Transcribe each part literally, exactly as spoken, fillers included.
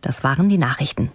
Das waren die Nachrichten.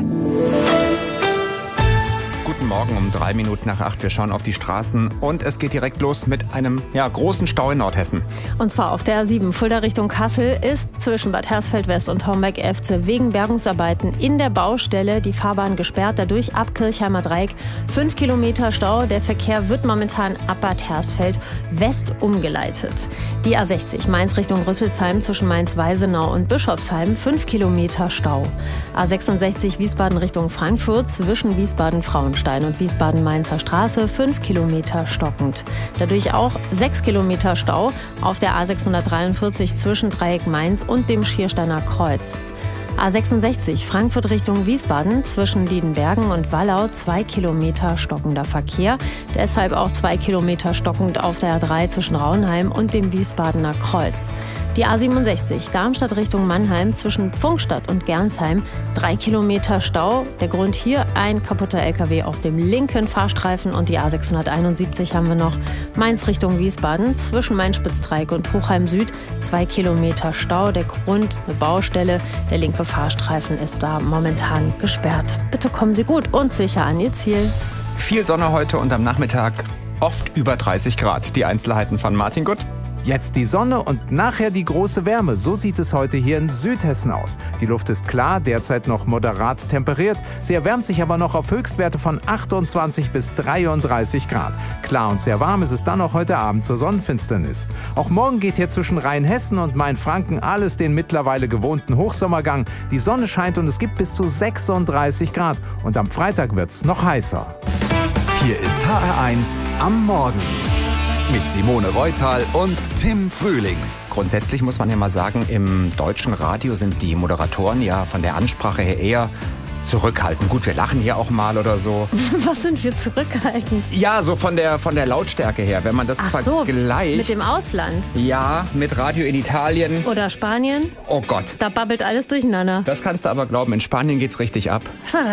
Guten Morgen um drei Minuten nach acht. Wir schauen auf die Straßen und es geht direkt los mit einem ja, großen Stau in Nordhessen. Und zwar auf der A sieben Fulda Richtung Kassel ist zwischen Bad Hersfeld-West und Homberg-Efze wegen Bergungsarbeiten in der Baustelle die Fahrbahn gesperrt. Dadurch ab Kirchheimer Dreieck fünf Kilometer Stau. Der Verkehr wird momentan ab Bad Hersfeld-West umgeleitet. Die A sechzig Mainz Richtung Rüsselsheim zwischen Mainz-Weisenau und Bischofsheim fünf Kilometer Stau. A sechsundsechzig Wiesbaden Richtung Frankfurt zwischen Wiesbaden-Frauenstein und Wiesbaden-Mainzer Straße fünf Kilometer stockend. Dadurch auch sechs Kilometer Stau auf der A sechshundertdreiundvierzig zwischen Dreieck Mainz und dem Schiersteiner Kreuz. A sechsundsechzig Frankfurt Richtung Wiesbaden zwischen Liedenbergen und Wallau zwei Kilometer stockender Verkehr. Deshalb auch zwei Kilometer stockend auf der A drei zwischen Raunheim und dem Wiesbadener Kreuz. Die A siebenundsechzig Darmstadt Richtung Mannheim zwischen Pfungstadt und Gernsheim drei Kilometer Stau. Der Grund hier ein kaputter L K W auf dem linken Fahrstreifen. Und die A sechshunderteinundsiebzig haben wir noch Mainz Richtung Wiesbaden zwischen Mainz-Spitzdreieck und Hochheim Süd zwei Kilometer Stau. Der Grund eine Baustelle. Der linke Fahrstreifen ist da momentan gesperrt. Bitte kommen Sie gut und sicher an Ihr Ziel. Viel Sonne heute und am Nachmittag oft über dreißig Grad. Die Einzelheiten von Martin Gutt. Jetzt die Sonne und nachher die große Wärme. So sieht es heute hier in Südhessen aus. Die Luft ist klar, derzeit noch moderat temperiert. Sie erwärmt sich aber noch auf Höchstwerte von achtundzwanzig bis dreiunddreißig Grad. Klar und sehr warm ist es dann auch heute Abend zur Sonnenfinsternis. Auch morgen geht hier zwischen Rheinhessen und Mainfranken alles den mittlerweile gewohnten Hochsommergang. Die Sonne scheint und es gibt bis zu sechsunddreißig Grad. Und am Freitag wird es noch heißer. Hier ist H R eins am Morgen. Mit Simone Reutal und Tim Frühling. Grundsätzlich muss man ja mal sagen, im deutschen Radio sind die Moderatoren ja von der Ansprache her eher zurückhaltend. Gut, wir lachen hier auch mal oder so. Was sind wir zurückhaltend? Ja, so von der, von der Lautstärke her, wenn man das Ach so, vergleicht. mit dem Ausland? Ja, mit Radio in Italien. Oder Spanien? Oh Gott. Da babbelt alles durcheinander. Das kannst du aber glauben, in Spanien geht's richtig ab.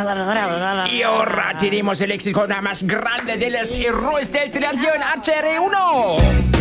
Io ora tenemos el éxito más grande de los héroes del Triangolo H R uno.